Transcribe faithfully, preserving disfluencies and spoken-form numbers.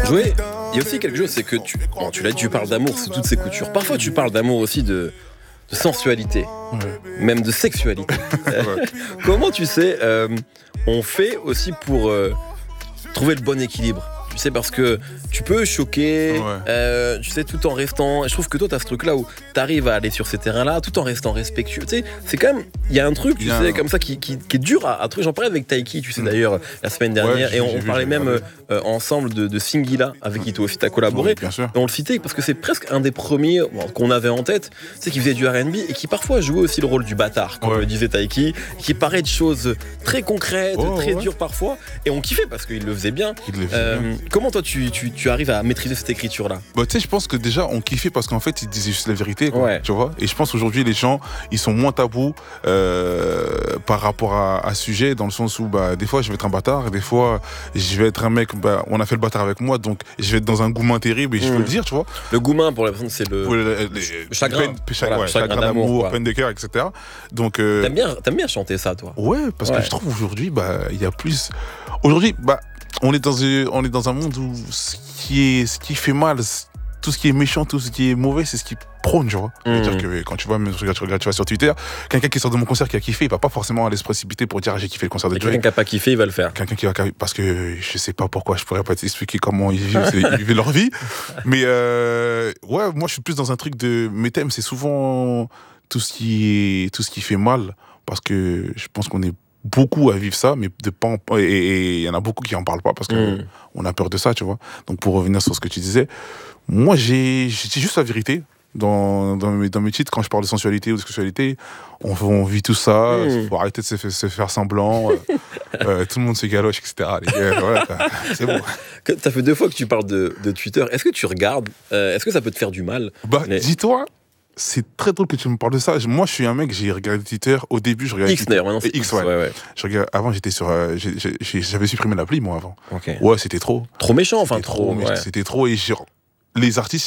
Jouer, il y a aussi quelque chose, c'est que tu, bon, tu l'as dit, tu parles d'amour sous toutes ses coutures. Parfois, tu parles d'amour aussi de, de sensualité, Ouais. même de sexualité. Ouais. Comment tu sais, euh, on fait aussi pour euh, trouver le bon équilibre. Tu sais, parce que tu peux choquer, Ouais. euh, tu sais, tout en restant. Je trouve que toi, tu as ce truc-là où tu arrives à aller sur ces terrains-là tout en restant respectueux. Tu sais, c'est quand même. Il y a un truc, tu Il y a sais, un- comme ça, qui, qui, qui est dur à, à trouver. J'en parlais avec Taiki, tu sais, Mm. d'ailleurs, la semaine dernière. j'ai- et on, j'ai on vu, parlait j'ai même regardé. euh, ensemble de, de Singila, avec qui toi aussi tu as collaboré. Oui, bien sûr. Et on le citait parce que c'est presque un des premiers bon, qu'on avait en tête, tu sais, qui faisait du R and B et qui parfois jouait aussi le rôle du bâtard, comme Ouais. le disait Taiki, qui parlait de choses très concrètes, Oh, très ouais. dures parfois. Et on kiffait parce qu'il le faisait bien. Il le fait Euh, bien. comment toi tu, tu, tu arrives à maîtriser cette écriture-là? Bah, tu sais, je pense que déjà, on kiffait parce qu'en fait, ils disaient juste la vérité, quoi, Ouais. tu vois. Et je pense qu'aujourd'hui, les gens, ils sont moins tabous euh, par rapport à, à ce sujet, dans le sens où, bah, des fois, je vais être un bâtard, des fois, je vais être un mec, bah, on a fait le bâtard avec moi, donc je vais être dans un goumin terrible et je Mm. peux le dire, tu vois. Le goumin, pour la personne, c'est le. Pour les- les- chagrin. peine- cha- Voilà, ouais, chagrin chagrin d'amour, d'amour, quoi. peine de cœur, et cetera. Donc, euh, T'aimes bien, t'aimes bien chanter ça, toi? ouais, parce Ouais. que je trouve aujourd'hui, bah, il y a plus. Aujourd'hui, bah, on est dans un, on est dans un monde où ce qui est, ce qui fait mal, c- tout ce qui est méchant, tout ce qui est mauvais, c'est ce qui prône, tu vois. Mhm. C'est-à-dire que quand tu vois, même, tu regardes, tu regardes, tu vas sur Twitter, quelqu'un qui sort de mon concert qui a kiffé, il va pas forcément aller se précipiter pour dire ah, j'ai kiffé le concert de Et quelqu'un Drake. qui a pas kiffé, il va le faire. Quelqu'un qui va parce que je sais pas pourquoi, je pourrais pas t'expliquer comment ils vivent, ils vivent leur vie, mais euh, ouais, moi je suis plus dans un truc de mes thèmes, c'est souvent tout ce qui est tout ce qui fait mal, parce que je pense qu'on est beaucoup à vivre ça, mais de pas en- et il y en a beaucoup qui en parlent pas parce que Mm. on a peur de ça, tu vois. Donc pour revenir sur ce que tu disais, moi j'ai j'ai dit juste la vérité. Dans, dans, mes, dans mes titres, quand je parle de sensualité ou de sexualité, on, on vit tout ça, il Mm. faut arrêter de se, fa- se faire semblant, euh, euh, tout le monde se galoche, et cetera. Les gars, voilà, quoi. C'est bon. Que- T'as fait deux fois que tu parles de, de Twitter. Est-ce que tu regardes euh, Est-ce que ça peut te faire du mal? Bah, Mais- dis-toi, c'est très drôle que tu me parles de ça. Moi, je suis un mec, j'ai regardé Twitter, au début, je regardais X Twitter. d'ailleurs, maintenant c'est Et X, ouais. ouais, ouais. Je regardais- avant, j'étais sur. euh, j'ai- j'ai- J'avais supprimé l'appli, moi, avant. Ok. Ouais, c'était trop. Trop méchant, enfin C'était trop. mais ouais. C'était trop. Et genre, les artistes,